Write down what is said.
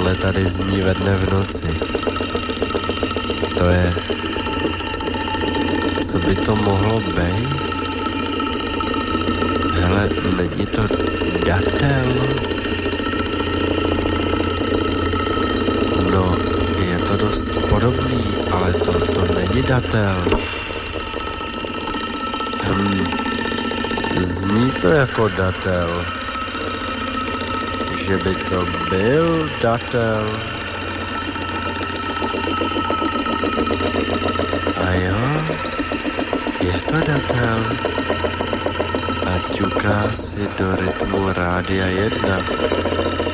tohle tady zní ve dne v noci. To je... Co by to mohlo být? Hele, není to datel? No, je to dost podobný, ale to není datel. Zní to jako datel. Že by to byl datel. A jo, je to datel. A ťuká si do rytmu Rádia 1.